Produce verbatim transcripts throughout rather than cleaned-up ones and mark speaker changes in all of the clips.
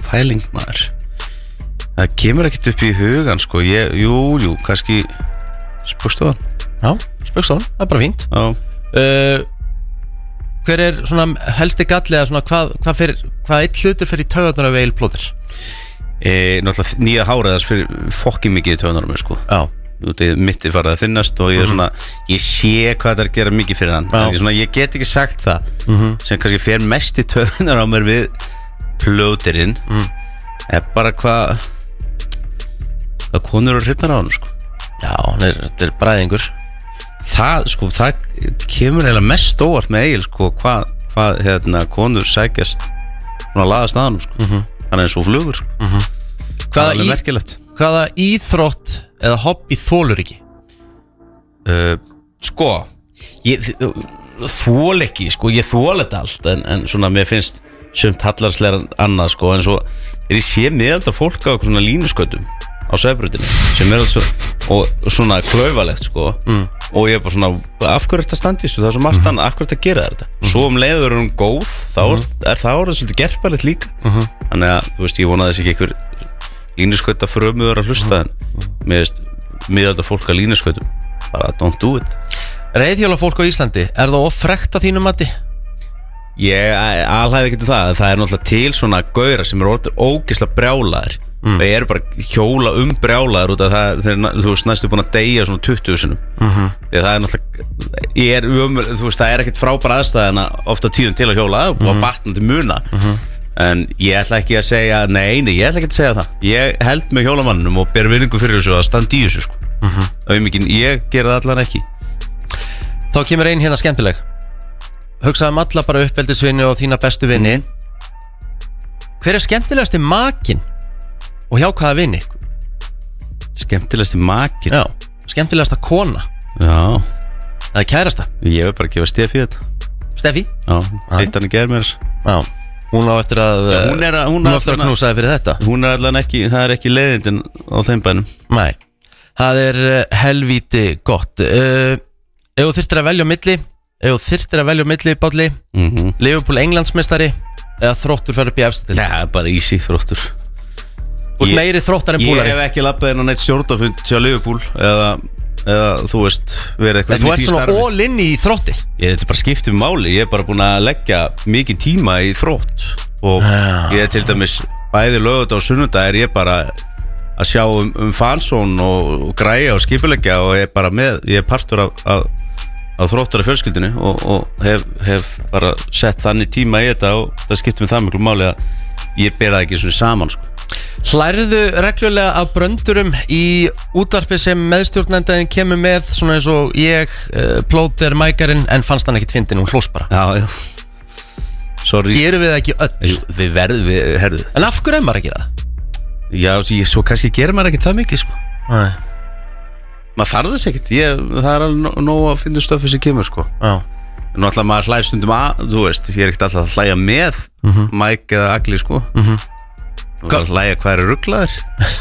Speaker 1: pæling maður. Það kemur ekkert upp í hugan sko. Ég, jú, jú, kannski Spaugstofan.
Speaker 2: Já, Spaugstofan, það er bara fínt.
Speaker 1: Já.
Speaker 2: uh, Hver er svona helsti galli eða svona hvað, hvað, fyrir, hvað eitt hlutur fyrir í taugarnar af Egil Plóter?
Speaker 1: E, náttúrulega nýja háræðars fyrir fokki mikið í taugarnar með sko.
Speaker 2: Já.
Speaker 1: Mitti farið að þinnast og ég er svona ég sé hvað það er að gera mikið fyrir hann en ég, svona, ég get ekki sagt það mm -hmm. sem kannski fer mest í taugarnar á mér við Plóterinn mm. er bara hvað hvað konur eru hrifnar á hann sko.
Speaker 2: Já, þetta er bræðingur.
Speaker 1: Það, sko, það kemur eiginlega mest óvart með Egil sko, hvað, hvað hérna, konur sækjast svona laðast að hann sko. mm -hmm. hann er eins og flugur sko. mm -hmm.
Speaker 2: Hvaða, í,
Speaker 1: merkilegt.
Speaker 2: hvaða íþrótt eða hobby þólur ekki?
Speaker 1: Uh, sko ég þól ekki sko, ég þól þetta allt en, en svona mér finnst sumt hallarsleira annað sko, en svo er ég sé miðaldra fólk á svona línuskötum á Sæbrautinni sem er alls og svona klaufalegt sko mm. og ég er bara svona af hverju þetta standist það er svo margt annað, af hverju þetta gera þetta mm. svo um leiður er hún góð þá er, mm. er það orðið svolítið gerpalegt líka mm -hmm. þannig að þú veist ég vonaði þess ekki einhver línusköta frömuður að hlusta mm. en mér veist miðaldra fólk á línuskötum bara don't do it.
Speaker 2: Reiðhjóla fólk á Íslandi, er það of frekt að þínum mati?
Speaker 1: Ég alhæfi ekki til það það er náttúrulega til svona gaurar sem eru ógeðslega brjálaðir mm. það eru bara hjóla um brjálaðir út af það þeir, þú veist næstu búin að deyja svona tuttugu sinum mm -hmm. það er náttúrulega ég er umur, þú veist það er ekkert frábæra aðstæðina ofta tíðum til að hjóla og mm -hmm. batnandi muna mm -hmm. en ég ætla ekki að segja nei, nei, ég ætla ekki að segja það ég held með hjólamannum og ber virðingu fyrir þessu að standa í þessu sko mm -hmm. mikið, ég gera það allan ekki.
Speaker 2: Þá kemur ein hérna skemmtileg hugsaðum alla bara uppeldisvinni og þína bestu vinni mm. hver er skemmtilegasti makinn og hjá hvaða vinni?
Speaker 1: Skemmtilegasti makinn?
Speaker 2: Já, skemmtilegasta kona.
Speaker 1: Já.
Speaker 2: Það er kærasta.
Speaker 1: Ég vil bara gefa Steffi þetta.
Speaker 2: Steffi?
Speaker 1: Já, heitt hann í gær mér.
Speaker 2: Já, hún á eftir að Já, hún er að, hún hún eftir að knúsaði fyrir þetta.
Speaker 1: Hún er allan ekki, það er ekki leiðindin á þeim bænum.
Speaker 2: Nei, það er helvíti gott. uh, Ef þú þyrftir að velja á milli Ef þú þyrftir að velja á milli Bálli mm -hmm. Liverpool Englandsmeistari eða Þróttur fyrir upp í efstu deild?
Speaker 1: Já, bara easy Þróttur.
Speaker 2: Þú ert meiri Þróttar en Búlari.
Speaker 1: Ég hef ekki labbað inn á neitt stjórnarfund hjá Liverpool eða, eða þú veist verið eitthvað.
Speaker 2: En þú ert svona all in í Þrótti.
Speaker 1: Ég, þetta er bara skiptið máli. Ég er bara búin að leggja mikið tíma í Þrótt og ah. ég er til dæmis bæði lögut á sunnudag er ég bara að sjá um, um fansón og, og græja og skipuleggja og ég er bara með, ég er partur af, af, af Þróttara fjölskyldunni og, og hef, hef bara sett þannig tíma í þetta og það skiptir mig það miklu máli að ég ber það ekki svona saman sko.
Speaker 2: Hlærðu reglulega af bröndurum í útvarpi sem meðstjórnendaðin kemur með svona eins og ég, uh, Plóter, mækarinn en fannst hann ekkit fyndin, hún hlós bara?
Speaker 1: Já, já. Sorry.
Speaker 2: Gerum við það ekki öll?
Speaker 1: Jú, við verðum, við, herðu.
Speaker 2: En af hverju er maður að gera það?
Speaker 1: Já, ég, svo kannski gerir maður ekki það mikið sko.
Speaker 2: Nei.
Speaker 1: Maður þarf þess ekkert, ég, það er alveg nóg að finna stöfið sem kemur sko.
Speaker 2: Já.
Speaker 1: Nú ætla maður hlæði stundum að, þú veist, ég er ekkert alltaf að hlæja með mm -hmm. Mike eða Agli sko. Mhm. Þú veist að hlæja hvað er rugglaðir.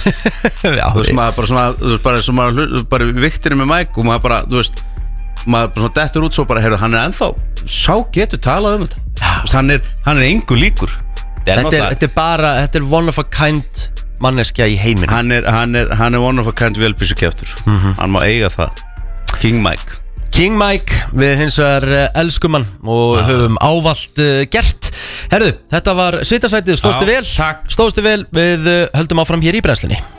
Speaker 2: Já,
Speaker 1: þú veist maður bara svona, þú veist bara eins og maður bara viktirinn með Mike og maður bara, þú veist maður bara svona dettur út svo bara, heyrðu, hann er ennþá sá getur talað um þetta. Þú veist, hann er, hann er engu líkur.
Speaker 2: Þetta er, þetta er bara, þetta er one of a kind manneskja í heiminu.
Speaker 1: Hann er, hann er, hann er one of a kind velbísukeftur. Mm -hmm. Hann má eiga það. King Mike.
Speaker 2: King Mike, við hins vegar elskum hann og ah. höfum ávallt uh, gert. Herðu, þetta var Svitasætið, stóðstu vel?
Speaker 1: Takk.
Speaker 2: Stóðstu vel, við uh, höldum áfram hér í brennslunni.